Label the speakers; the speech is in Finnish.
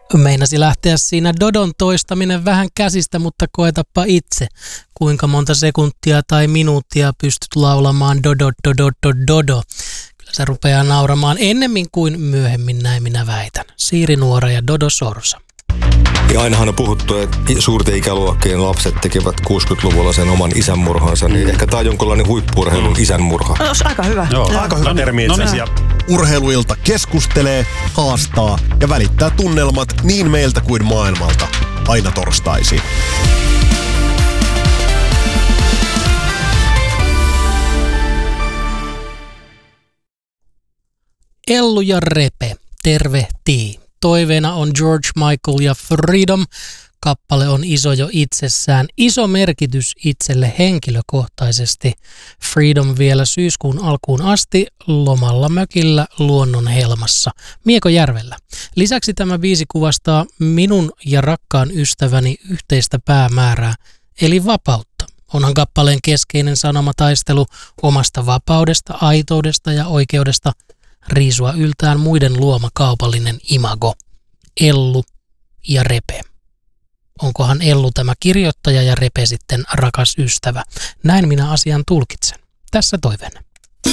Speaker 1: Meinasi lähteä siinä Dodon toistaminen vähän käsistä, mutta koetappa itse, kuinka monta sekuntia tai minuuttia pystyt laulamaan Dodo, Dodo, Dodo, Dodo. Kyllä se rupeaa nauramaan ennemmin kuin myöhemmin, näin minä väitän. Siiri Nuora ja Dodo Sorsa.
Speaker 2: Ja ainahan on puhuttu, että suurten ikäluokkien lapset tekevät 60-luvulla sen oman isänmurhansa, niin ehkä tämä on jonkinlainen huippu-urheilun isänmurha.
Speaker 3: No, aika hyvä.
Speaker 4: Joo, aika hyvä termi itse asiassa.
Speaker 5: Urheiluilta keskustelee, haastaa ja välittää tunnelmat niin meiltä kuin maailmalta. Aina torstaisin.
Speaker 1: Ellu ja Repe tervehtii. Toiveena on George Michael ja Freedom. Kappale on iso jo itsessään. Iso merkitys itselle henkilökohtaisesti. Freedom vielä syyskuun alkuun asti lomalla mökillä luonnon helmassa Miekojärvellä. Lisäksi tämä biisi kuvastaa minun ja rakkaan ystäväni yhteistä päämäärää, eli vapautta. Onhan kappaleen keskeinen sanoma taistelu omasta vapaudesta, aitoudesta ja oikeudesta riisua yltään muiden luoma kaupallinen imago. Ellu ja Repe. Onkohan Ellu tämä kirjoittaja ja Repe sitten rakas ystävä? Näin minä asian tulkitsen. Tässä toiveena.